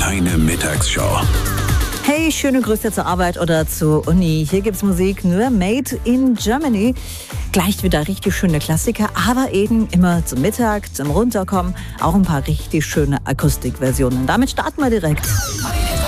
Deine Mittagsshow. Hey, schöne Grüße zur Arbeit oder zur Uni. Hier gibt's Musik nur made in Germany. Gleich wieder richtig schöne Klassiker, aber eben immer zum Mittag, zum Runterkommen, auch ein paar richtig schöne Akustikversionen. Damit starten wir direkt.